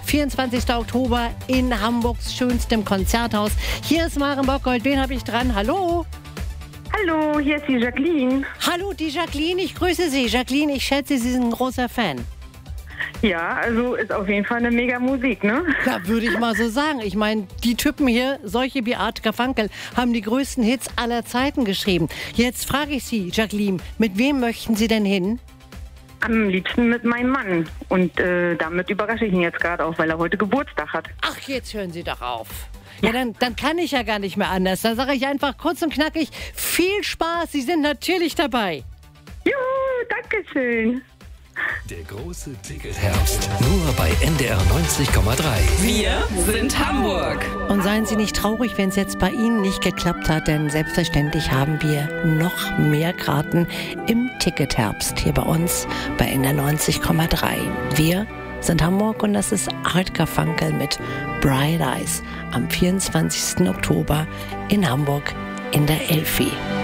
24. Oktober in Hamburgs schönstem Konzerthaus. Hier ist Maren Bockgold. Wen habe ich dran? Hallo? Hallo, hier ist die Jacqueline. Hallo, die Jacqueline. Ich grüße Sie. Jacqueline, ich schätze, Sie sind ein großer Fan. Ja, also ist auf jeden Fall eine mega Musik, ne? Ja, würde ich mal so sagen. Ich meine, die Typen hier, solche wie Art Garfunkel, haben die größten Hits aller Zeiten geschrieben. Jetzt frage ich Sie, Jacqueline, mit wem möchten Sie denn hin? Am liebsten mit meinem Mann. Und damit überrasche ich ihn jetzt gerade auch, weil er heute Geburtstag hat. Ach, jetzt hören Sie doch auf. Ja, dann kann ich ja gar nicht mehr anders. Dann sage ich einfach kurz und knackig, viel Spaß, Sie sind natürlich dabei. Juhu, danke schön. Der große Ticket-Herbst. Nur bei NDR 90,3. Wir sind Hamburg. Und seien Sie nicht traurig, wenn es jetzt bei Ihnen nicht geklappt hat, denn selbstverständlich haben wir noch mehr Karten im Ticket-Herbst hier bei uns bei NDR 90,3. Wir sind Hamburg und das ist Art Garfunkel mit Bright Eyes am 24. Oktober in Hamburg in der Elfi.